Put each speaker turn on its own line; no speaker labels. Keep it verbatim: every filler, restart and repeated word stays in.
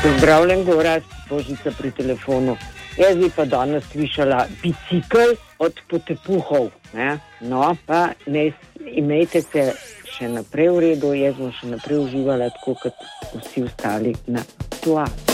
Pozdravljen, Gorazd, Božica pri telefonu. Jaz bi pa danes slišala bicikl od potepuhov. Ne? No, pa ne imejte se še naprej v redu, jaz bom še naprej uživala tako kot vsi ostali na aktualni.